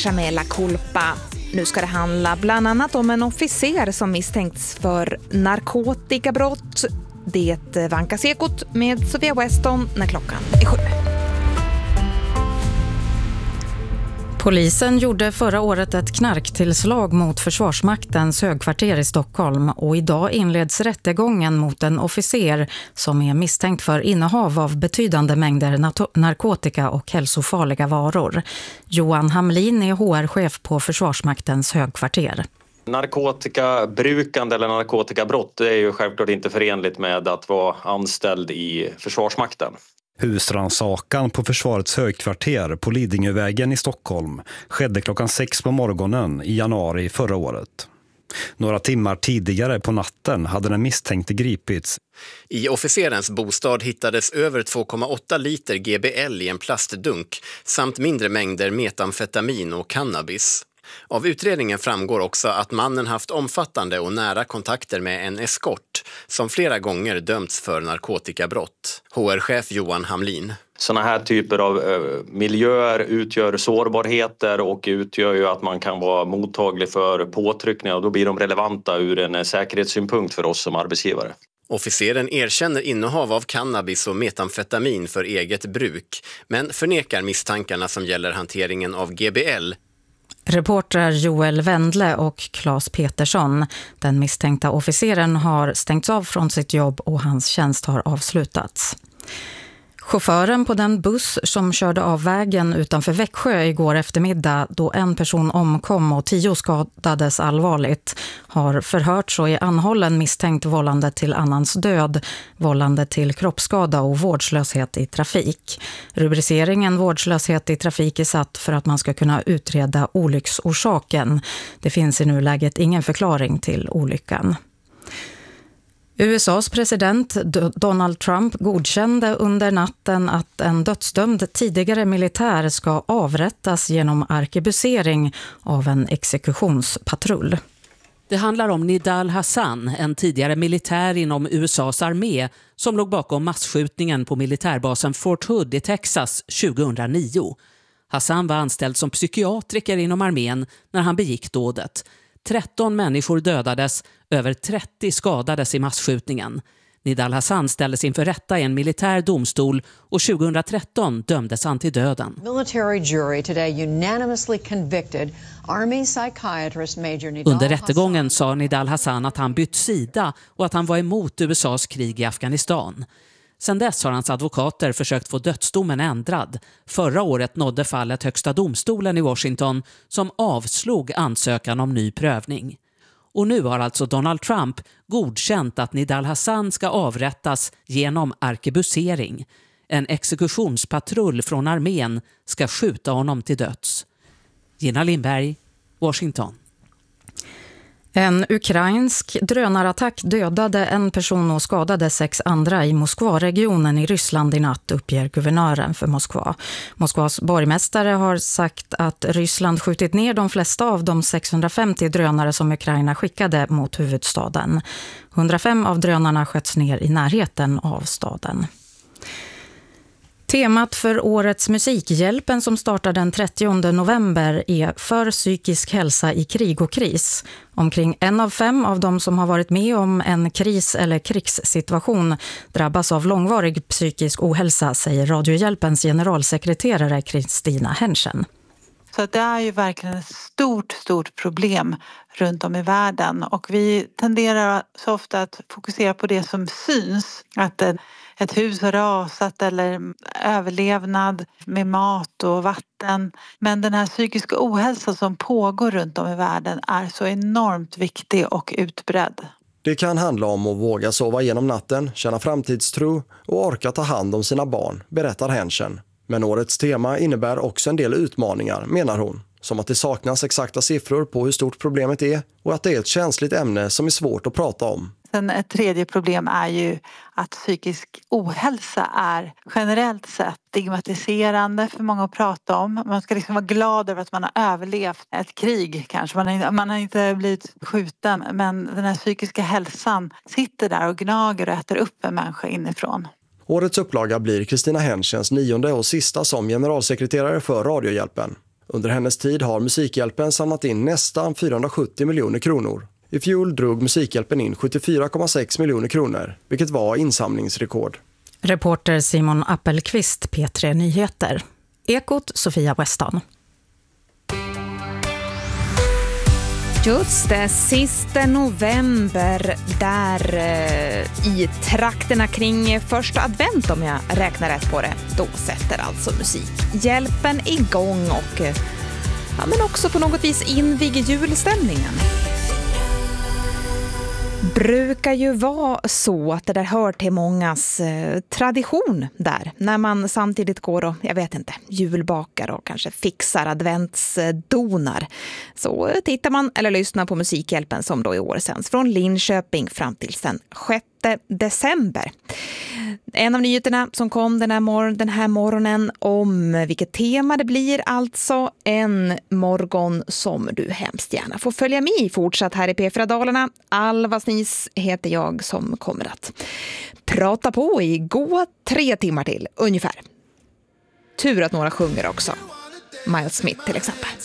Orsa med La Culpa. Nu ska det handla bland annat om en officer som misstänkts för narkotikabrott. Det vankas Ekot med Sofia Weston när klockan är 7. Polisen gjorde förra året ett knarktillslag mot Försvarsmaktens högkvarter i Stockholm och idag inleds rättegången mot en officer som är misstänkt för innehav av betydande mängder narkotika och hälsofarliga varor. Johan Hamlin är HR-chef på Försvarsmaktens högkvarter. Narkotikabrukande eller narkotikabrott är ju självklart inte förenligt med att vara anställd i Försvarsmakten. Husrannsakan på försvarets högkvarter på Lidingövägen i Stockholm skedde klockan 6 på morgonen i januari förra året. Några timmar tidigare på natten hade den misstänkte gripits. I officerens bostad hittades över 2,8 liter GBL i en plastdunk samt mindre mängder metamfetamin och cannabis. Av utredningen framgår också att mannen haft omfattande och nära kontakter med en eskort som flera gånger dömts för narkotikabrott. HR-chef Johan Hamlin. Såna här typer av miljöer utgör sårbarheter och utgör ju att man kan vara mottaglig för påtryckningar och då blir de relevanta ur en säkerhetssynpunkt för oss som arbetsgivare. Officeren erkänner innehav av cannabis och metamfetamin för eget bruk men förnekar misstankarna som gäller hanteringen av GBL. Reporter Joel Wendle och Claes Petersson. Den misstänkta officeren har stängts av från sitt jobb och hans tjänst har avslutats. Chauffören på den buss som körde av vägen utanför Växjö igår eftermiddag då en person omkom och 10 skadades allvarligt har förhörts och är anhållen misstänkt vållande till annans död, vållande till kroppsskada och vårdslöshet i trafik. Rubriceringen vårdslöshet i trafik är satt för att man ska kunna utreda olycksorsaken. Det finns i nuläget ingen förklaring till olyckan. USAs president Donald Trump godkände under natten att en dödsdömd tidigare militär ska avrättas genom arkebusering av en exekutionspatrull. Det handlar om Nidal Hasan, en tidigare militär inom USAs armé som låg bakom massskjutningen på militärbasen Fort Hood i Texas 2009. Hasan var anställd som psykiatriker inom armén när han begick dådet. 13 människor dödades, över 30 skadades i massskjutningen. Nidal Hasan ställdes inför rätta i en militär domstol och 2013 dömdes han till döden. Military jury today unanimously convicted Army psychiatrist Major Nidal Under rättegången sa Nidal Hasan att han bytt sida och att han var emot USAs krig i Afghanistan. Sedan dess har hans advokater försökt få dödsdomen ändrad. Förra året nådde fallet högsta domstolen i Washington som avslog ansökan om ny prövning. Och nu har alltså Donald Trump godkänt att Nidal Hasan ska avrättas genom arkebusering. En exekutionspatrull från armén ska skjuta honom till döds. Gina Lindberg, Washington. En ukrainsk drönarattack dödade en person och skadade 6 andra i Moskva-regionen i Ryssland i natt, uppger guvernören för Moskva. Moskvas borgmästare har sagt att Ryssland skjutit ner de flesta av de 650 drönare som Ukraina skickade mot huvudstaden. 105 av drönarna sköts ner i närheten av staden. Temat för årets Musikhjälpen som startar den 30 november är för psykisk hälsa i krig och kris. Omkring 1 av 5 av de som har varit med om en kris- eller krigssituation drabbas av långvarig psykisk ohälsa, säger Radiohjälpens generalsekreterare Kristina Henschen. Så det är ju verkligen ett stort problem runt om i världen och vi tenderar så ofta att fokusera på det som syns, att ett hus har rasat eller överlevnad med mat och vatten. Men den här psykiska ohälsa som pågår runt om i världen är så enormt viktig och utbredd. Det kan handla om att våga sova igenom natten, känna framtidstro och orka ta hand om sina barn, berättar Henschen. Men årets tema innebär också en del utmaningar, menar hon. Som att det saknas exakta siffror på hur stort problemet är och att det är ett känsligt ämne som är svårt att prata om. Sen ett tredje problem är ju att psykisk ohälsa är generellt sett stigmatiserande för många att prata om. Man ska liksom vara glad över att man har överlevt ett krig kanske. Man har inte blivit skjuten, men den här psykiska hälsan sitter där och gnager och äter upp en människa inifrån. Årets upplaga blir Kristina Henschens 9:e och sista som generalsekreterare för Radiohjälpen. Under hennes tid har Musikhjälpen samlat in nästan 470 miljoner kronor. I fjol drog Musikhjälpen in 74,6 miljoner kronor, vilket var insamlingsrekord. Reporter Simon Appelqvist, P3 Nyheter. Ekot, Sofia Weston. Just det, sista november där i trakterna kring första advent, om jag räknar rätt på det, då sätter alltså Musikhjälpen igång och men också på något vis inviger julstämningen. Brukar ju vara så att det där hör till mångas tradition där. När man samtidigt går och, jag vet inte, julbakar och kanske fixar adventsdonar. Så tittar man eller lyssnar på Musikhjälpen som då i år sänds från Linköping fram till sen 6 december. En av nyheterna som kom den här morgonen om vilket tema det blir, alltså en morgon som du hemskt gärna får följa med i fortsatt här i P4 Dalarna. Alva Snis heter jag som kommer att prata på i goda 3 timmar till ungefär. Tur att några sjunger också. Miles Smith till exempel.